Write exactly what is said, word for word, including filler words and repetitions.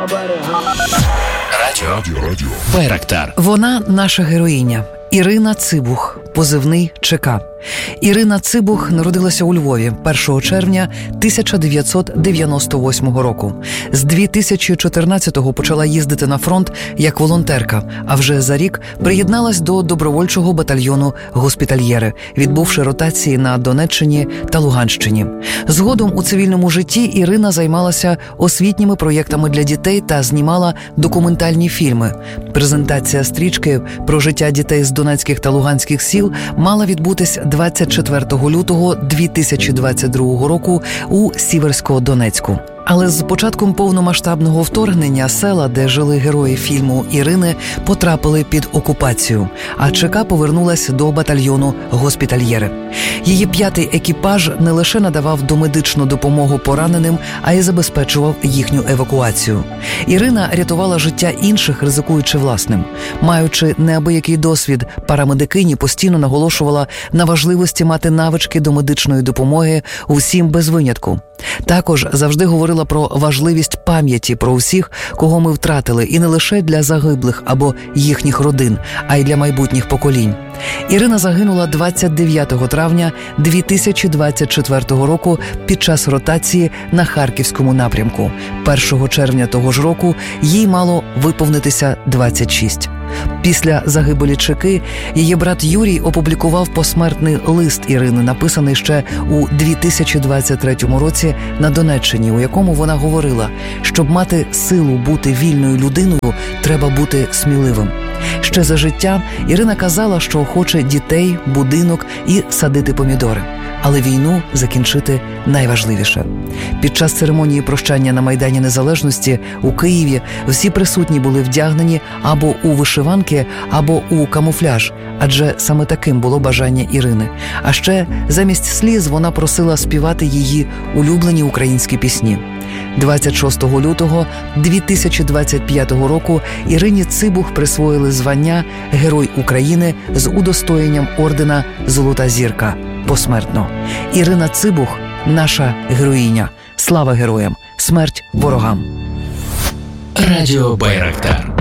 Радіо. Радіо. Радіо. Байрактар. Вона наша героїня. Ірина Цибух, позивний ЧК. Ірина Цибух народилася у Львові першого червня тисяча дев'ятсот дев'яносто восьмого року. З дві тисячі чотирнадцятого почала їздити на фронт як волонтерка, а вже за рік приєдналась до добровольчого батальйону «Госпітальєри», відбувши ротації на Донеччині та Луганщині. Згодом у цивільному житті Ірина займалася освітніми проєктами для дітей та знімала документальні фільми. Презентація стрічки про життя дітей з донецьких та луганських сіл мала відбутись двадцять четвертого лютого дві тисячі двадцять другого року у Сіверсько-Донецьку. Але з початком повномасштабного вторгнення села, де жили герої фільму Ірини, потрапили під окупацію, а ЧК повернулась до батальйону «Госпітальєри». Її п'ятий екіпаж не лише надавав домедичну допомогу пораненим, а й забезпечував їхню евакуацію. Ірина рятувала життя інших, ризикуючи власним. Маючи неабиякий досвід, парамедикині постійно наголошувала на важливості мати навички домедичної допомоги усім без винятку. Також завжди говорила про важливість пам'яті про усіх, кого ми втратили, і не лише для загиблих або їхніх родин, а й для майбутніх поколінь. Ірина загинула двадцять дев'ятого травня дві тисячі двадцять четвертого року під час ротації на Харківському напрямку. першого червня того ж року їй мало виповнитися двадцять шість. Після загибелі ЧК її брат Юрій опублікував посмертний лист Ірини, написаний ще у дві тисячі двадцять третьому році на Донеччині, у якому вона говорила, щоб мати силу бути вільною людиною, треба бути сміливим. Ще за життя Ірина казала, що хоче дітей, будинок і садити помідори. Але війну закінчити найважливіше. Під час церемонії прощання на Майдані Незалежності у Києві всі присутні були вдягнені або у вишиванки, або у камуфляж, адже саме таким було бажання Ірини. А ще замість сліз вона просила співати її улюблені українські пісні. двадцять шостого лютого дві тисячі двадцять п'ятого року Ірині Цибух присвоїли звання Герой України з удостоєнням ордена «Золота зірка» посмертно. Ірина Цибух – наша героїня. Слава героям! Смерть ворогам! Радіо Байрактар.